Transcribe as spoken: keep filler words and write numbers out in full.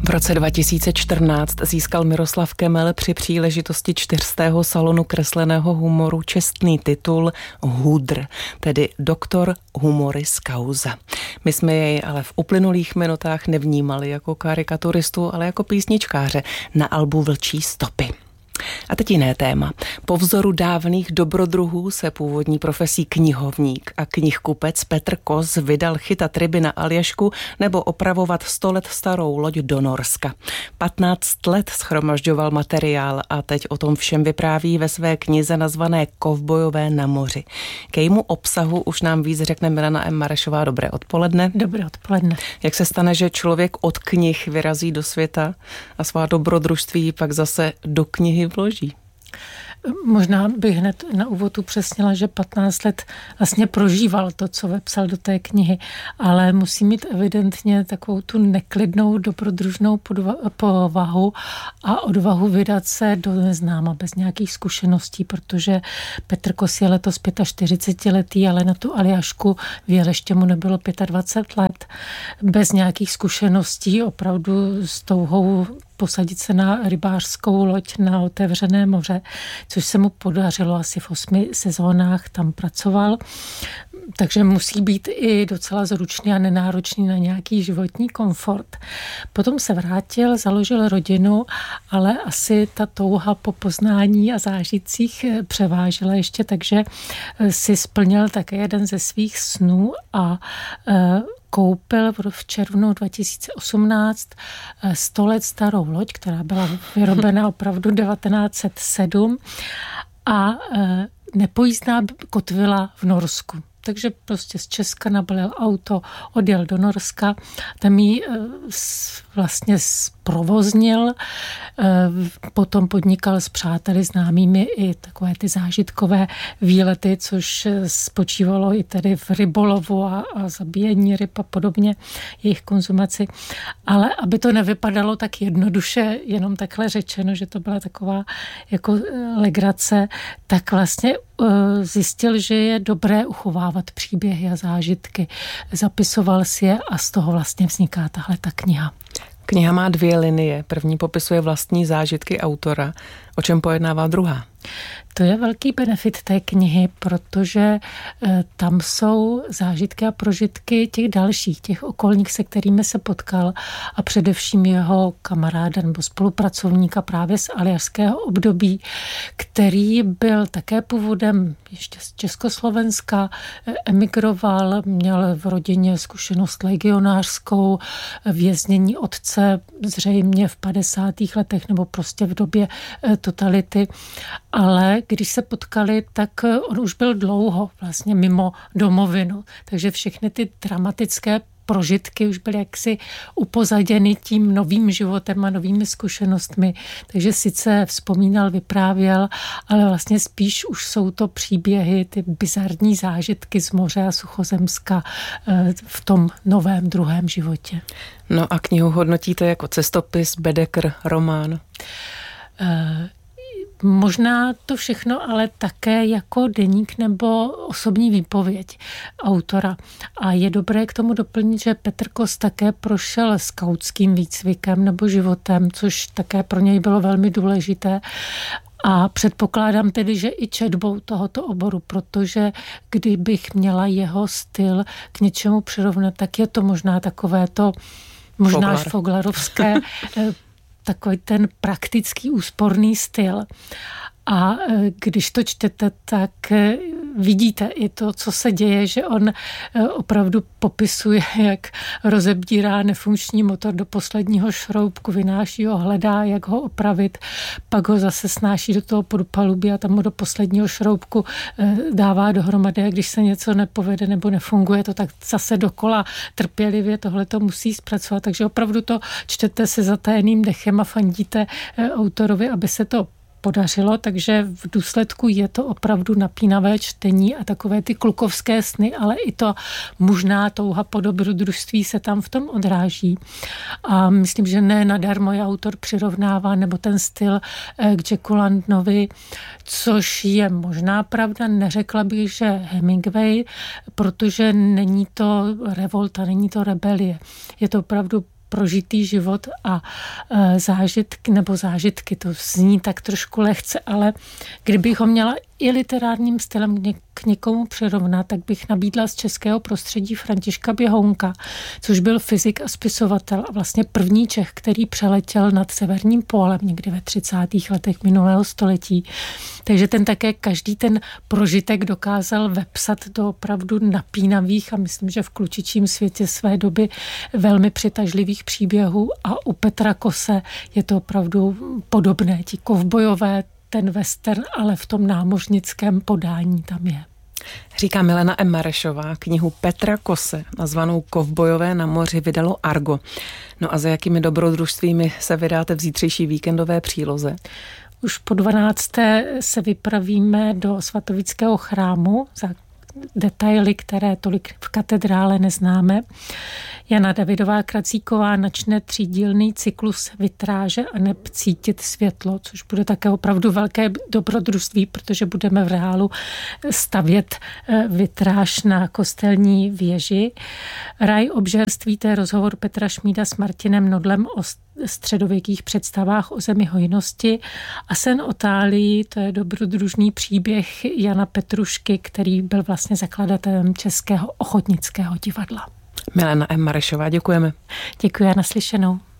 V roce dva tisíce čtrnáct získal Miroslav Kemel při příležitosti čtyřstého salonu kresleného humoru čestný titul Hudr, tedy doktor humoris causa. My jsme jej ale v uplynulých minutách nevnímali jako karikaturistu, ale jako písničkáře na albu Vlčí stopy. A teď jiné téma. Po vzoru dávných dobrodruhů se původní profesí knihovník a knihkupec Petr Kos vydal chytat ryby na Aljašku nebo opravovat sto let starou loď do Norska. patnáct let shromažďoval materiál a teď o tom všem vypráví ve své knize nazvané Kovbojové na moři. K jejímu obsahu už nám víc řekne Milena M. Marešová. Dobré odpoledne. Dobré odpoledne. Jak se stane, že člověk od knih vyrazí do světa a svá dobrodružství pak zase do knihy vloží? Možná bych hned na úvod upřesnila, že patnáct let vlastně prožíval to, co vepsal do té knihy, ale musí mít evidentně takovou tu neklidnou, dobrodružnou povahu a odvahu vydat se do neznáma bez nějakých zkušeností, protože Petr Kos je letos čtyřicetiletý, ale na tu Aljašku vyjel, ještě mu nebylo dvacet pět let, bez nějakých zkušeností, opravdu s touhou posadit se na rybářskou loď na otevřené moře, což se mu podařilo asi v osmi sezónách, tam pracoval. Takže musí být i docela zručný a nenáročný na nějaký životní komfort. Potom se vrátil, založil rodinu, ale asi ta touha po poznání a zážitcích převážila ještě, takže si splnil také jeden ze svých snů a koupil v červnu dva tisíce osmnáct sto let starou loď, která byla vyrobena opravdu devatenáct set sedm a nepojízdná kotvila v Norsku. Takže prostě z Česka nabalil auto, odjel do Norska, tam ji vlastně zprovoznil, potom podnikal s přáteli známými i takové ty zážitkové výlety, což spočívalo i tedy v rybolovu a, a zabíjení ryb a podobně, jejich konzumaci. Ale aby to nevypadalo tak jednoduše, jenom takhle řečeno, že to byla taková jako legrace, tak vlastně zjistil, že je dobré uchovávat příběhy a zážitky. Zapisoval si je a z toho vlastně vzniká tahle ta kniha. Kniha má dvě linie. První popisuje vlastní zážitky autora. O čem pojednává druhá? To je velký benefit té knihy, protože tam jsou zážitky a prožitky těch dalších, těch okolních, se kterými se potkal a především jeho kamaráda nebo spolupracovníka právě z aljašského období, který byl také původem ještě z Československa, emigroval, měl v rodině zkušenost legionářskou, věznění otce zřejmě v padesátých letech nebo prostě v době totality, ale když se potkali, tak on už byl dlouho vlastně mimo domovinu, takže všechny ty dramatické prožitky už byly jaksi upozaděny tím novým životem a novými zkušenostmi. Takže sice vzpomínal, vyprávěl, ale vlastně spíš už jsou to příběhy, ty bizarní zážitky z moře a Suchozemska v tom novém druhém životě. No a knihu hodnotíte jako cestopis, bedekr, román? Uh, Možná to všechno, ale také jako deník nebo osobní výpověď autora. A je dobré k tomu doplnit, že Petr Kos také prošel skautským výcvikem nebo životem, což také pro něj bylo velmi důležité. A předpokládám tedy, že i četbou tohoto oboru, protože kdybych měla jeho styl k něčemu přirovnat, tak je to možná takové to, možná až foglarovské, takový ten praktický úsporný styl. A když to čtete, tak vidíte i to, co se děje, že on opravdu popisuje, jak rozebírá nefunkční motor do posledního šroubku, vynáší ho, hledá, jak ho opravit, pak ho zase snáší do toho podpalubí a tam ho do posledního šroubku dává dohromady a když se něco nepovede nebo nefunguje to, tak zase dokola trpělivě tohle to musí zpracovat. Takže opravdu to čtete se zatajeným dechem a fandíte autorovi, aby se to podařilo, takže v důsledku je to opravdu napínavé čtení a takové ty klukovské sny, ale i to možná touha po dobrodružství se tam v tom odráží. A myslím, že ne nadarmo je autor přirovnává, nebo ten styl k Jacku Londonovi, což je možná pravda, neřekla bych, že Hemingway, protože není to revolta, není to rebelie. Je to opravdu prožitý život a zážitky, nebo zážitky, to zní tak trošku lehce, ale kdybych ho měla i literárním stylem k někomu přirovnat, tak bych nabídla z českého prostředí Františka Běhounka, což byl fyzik a spisovatel a vlastně první Čech, který přeletěl nad severním pólem někdy ve třicátých letech minulého století. Takže ten také každý ten prožitek dokázal vepsat do opravdu napínavých a myslím, že v klučičím světě své doby velmi přitažlivých příběhů a u Petra Kose je to opravdu podobné. Ti kovbojové, ten western, ale v tom námořnickém podání tam je. Říká Milena M. Marešová, knihu Petra Kose, nazvanou Kovbojové na moři, vydalo Argo. No a za jakými dobrodružstvími se vydáte v zítřejší víkendové příloze? Už po dvanácté se vypravíme do svatovického chrámu za detaily, které tolik v katedrále neznáme. Jana Davidová Kracíková načne třídílný cyklus vitráže a neb cítit světlo, což bude také opravdu velké dobrodružství, protože budeme v reálu stavět vitráž na kostelní věži. Raj obžerství, to je rozhovor Petra Šmída s Martinem Nodlem o středověkých představách o zemi hojnosti a Sen Otálii, to je dobrodružný příběh Jana Petrušky, který byl vlastně zakladatelem Českého ochotnického divadla. Milena M. Marešová, děkujeme. Děkuji a naslyšenou.